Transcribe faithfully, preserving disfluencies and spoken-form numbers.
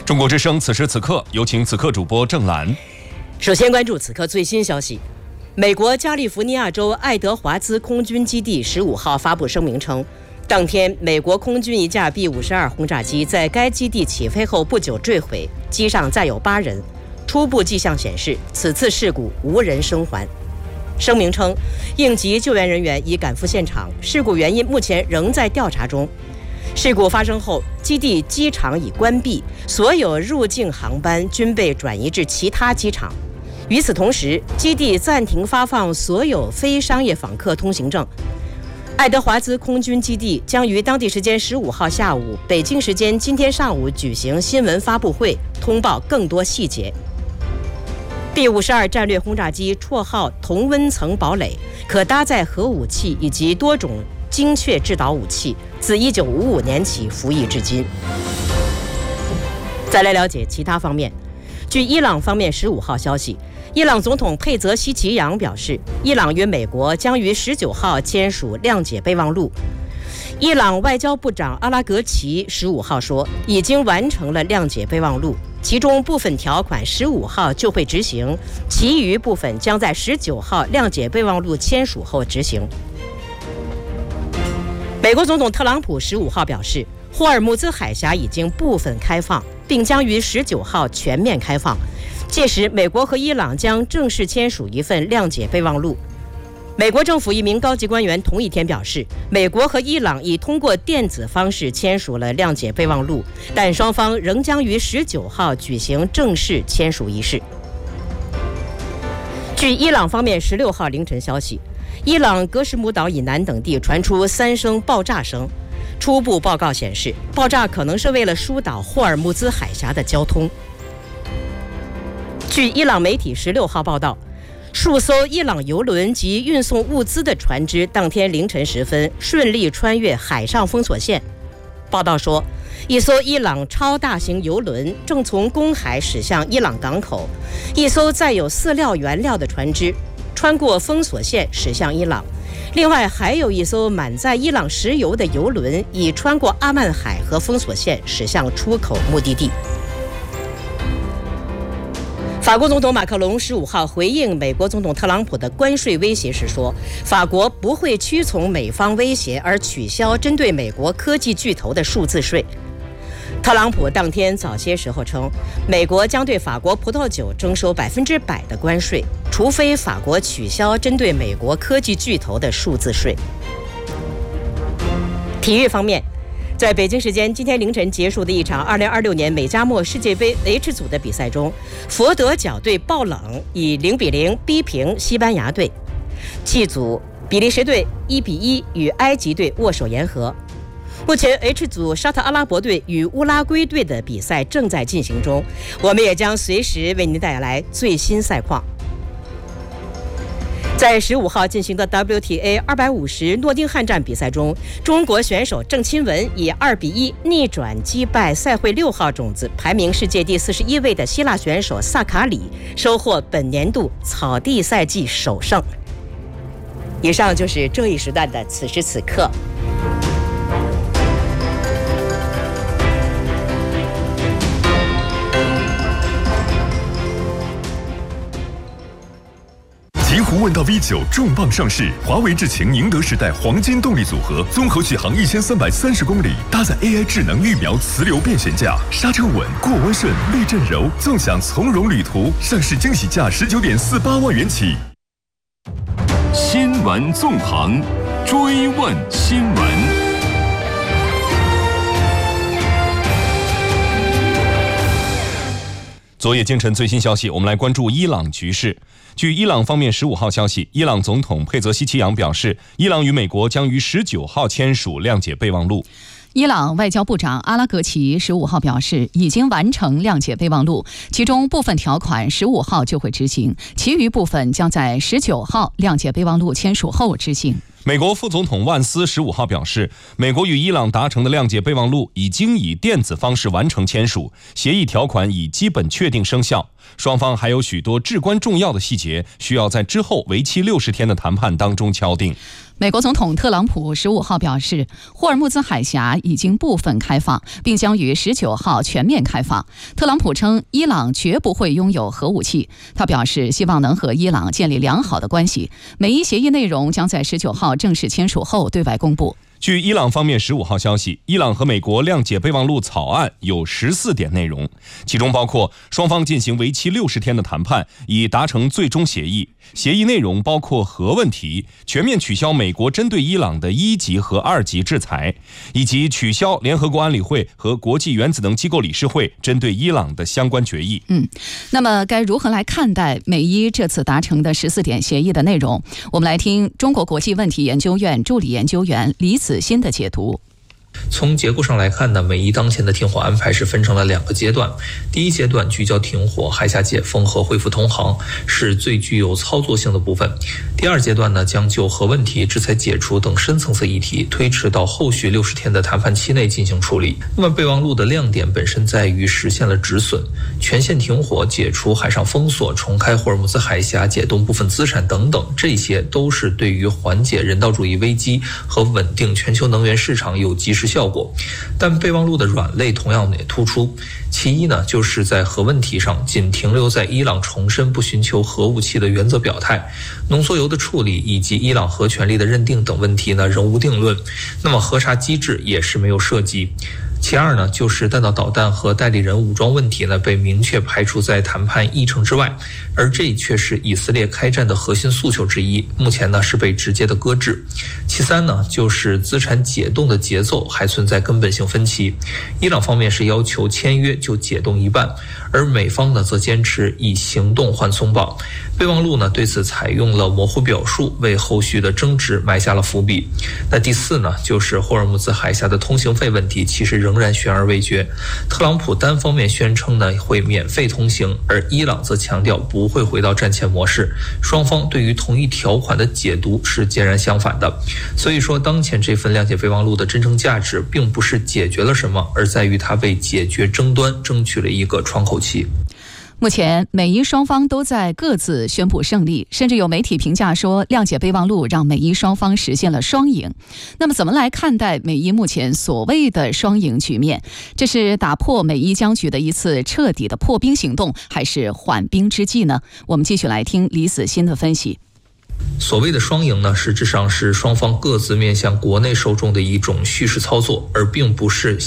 中国之声此时此刻，有请此刻主播郑兰。 首先关注此刻最新消息。美国加利福尼亚州爱德华兹空军基地十五号发布声明称，当天美国空军一架 B 五十二 轰炸机在该基地起飞后不久坠毁，机上载有八人。初步迹象显示，此次事故无人生还。声明称，应急救援人员已赶赴现场，事故原因目前仍在调查中。事故发生后，基地机场已关闭，所有入境航班均被转移至其他机场。与此同时，基地暂停发放所有非商业访客通行证。爱德华兹空军基地将于当地时间十五号下午，北京时间今天上午举行新闻发布会，通报更多细节。B 五十二 战略轰炸机绰号同温层堡垒，可搭载核武器以及多种精确制导武器，自一九五五年起服役至今。再来了解其他方面。据伊朗方面十五号消息，伊朗总统佩泽西奇扬表示，伊朗与美国将于十九号签署谅解备忘录。伊朗外交部长阿拉格齐十五号说，已经完成了谅解备忘录，其中部分条款十五号就会执行，其余部分将在十九号谅解备忘录签署后执行。美国总统特朗普十五号表示，霍尔木兹海峡已经部分开放，并将于十九号全面开放。届时，美国和伊朗将正式签署一份谅解备忘录。美国政府一名高级官员同一天表示，美国和伊朗已通过电子方式签署了谅解备忘录，但双方仍将于十九号举行正式签署仪式。据伊朗方面十六号凌晨消息，伊朗格什姆岛以南等地传出三声爆炸声。初步报告显示，爆炸可能是为了疏导霍尔木兹海峡的交通。据伊朗媒体十六号报道，数艘伊朗油轮及运送物资的船只当天凌晨时分顺利穿越海上封锁线。报道说，一艘伊朗超大型油轮正从公海驶向伊朗港口，一艘载有饲料原料的船只穿过封锁线驶向伊朗，另外还有一艘满载伊朗石油的油轮已穿过阿曼海和封锁线驶向出口目的地。法国总统马克龙十五号回应美国总统特朗普的关税威胁时说，法国不会屈从美方威胁而取消针对美国科技巨头的数字税。特朗普当天早些时候称，美国将对法国葡萄酒征收百分之百的关税，除非法国取消针对美国科技巨头的数字税。体育方面，在北京时间今天凌晨结束的一场二零二六年美加墨世界杯 H 组的比赛中，佛得角队爆冷以零比零逼平西班牙队。G 组比利时队一比一与埃及队握手言和。目前 H 组沙特阿拉伯队与乌拉圭队的比赛正在进行中，我们也将随时为您带来最新赛况。在十五号进行的 W T A 二百五十诺丁汉站比赛中，中国选手郑钦文以二比一逆转击败赛会六号种子、排名世界第四十一位的希腊选手萨卡里，收获本年度草地赛季首胜。以上就是这一时段的此时此刻。 极狐问道 V 九 重磅上市，华为智擎宁德时代黄金动力组合，综合续航一千三百三十公里，搭载 A I 智能预瞄磁流变悬架，刹车稳，过弯顺，避震柔，纵享从容旅途。上市惊喜价十九点四八万元起。 新闻纵横，追问新闻。 昨夜今晨最新消息，我们来关注伊朗局势。据伊朗方面十五号消息，伊朗总统佩泽西奇扬表示，伊朗与美国将于十九号签署谅解备忘录。 伊朗外交部长阿拉格齐十五号表示，已经完成谅解备忘录，其中部分条款十五号就会执行，其余部分将在十九号谅解备忘录签署后执行。 美国副总统万斯十五号表示，美国与伊朗达成的谅解备忘录已经以电子方式完成签署，协议条款已基本确定生效，双方还有许多至关重要的细节需要在之后为期六十天的谈判当中敲定。 美国总统特朗普十五号表示，霍尔木兹海峡已经部分开放，并将于十九号全面开放。特朗普称，伊朗绝不会拥有核武器。他表示，希望能和伊朗建立良好的关系。美伊协议内容将在十九号正式签署后对外公布。 据伊朗方面十五号消息，伊朗和美国谅解备忘录草案有十四点内容，其中包括双方进行为期六十天的谈判，以达成最终协议。协议内容包括核问题、全面取消美国针对伊朗的一级和二级制裁，以及取消联合国安理会和国际原子能机构理事会针对伊朗的相关决议。 嗯，那么该如何来看待美伊这次达成的十四点协议的内容？我们来听中国国际问题研究院助理研究员李子欣的解读。 从结构上来看呢，美伊当前的停火安排是分成了两个阶段。第一阶段聚焦停火、海峡解封和恢复通航，是最具有操作性的部分。第二阶段呢，将就核问题、制裁解除等深层次议题推迟到后续六十天的谈判期内进行处理。那么备忘录的亮点本身在于实现了止损、全线停火、解除海上封锁、重开霍尔木兹海峡、解冻部分资产等等，这些都是对于缓解人道主义危机和稳定全球能源市场有及时效果。但备忘录的软肋同样也突出。其一呢，就是在核问题上仅停留在伊朗重申不寻求核武器的原则表态，浓缩铀的处理以及伊朗核权利的认定等问题呢仍无定论。那么核查机制也是没有涉及。其二呢，就是弹道导弹和代理人武装问题呢被明确排除在谈判议程之外，而这却是以色列开战的核心诉求之一，目前呢是被直接的搁置。其三呢，就是资产解冻的节奏还存在根本性分歧，伊朗方面是要求签约就解冻一半，而美方呢则坚持以行动换松绑。备忘录呢对此采用了模糊表述，为后续的争执埋下了伏笔。那第四呢，就是霍尔木兹海峡的通行费问题，其实仍然悬而未决。特朗普单方面宣称呢会免费通行，而伊朗则强调不会回到战前模式，双方对于同一条款的解读是截然相反的。所以说，当前这份谅解备忘录的真正价值，并不是解决了什么，而在于它为解决争端争取了一个窗口期。 目前美伊双方都在各自宣布胜利，甚至有媒体评价说，谅解备忘录让美伊双方实现了双赢。那么怎么来看待美伊目前所谓的双赢局面？这是打破美伊僵局的一次彻底的破冰行动，还是缓兵之计呢？我们继续来听李子欣的分析。 所谓的双赢呢，实质上是双方各自面向国内受众的一种叙事操作，而并不是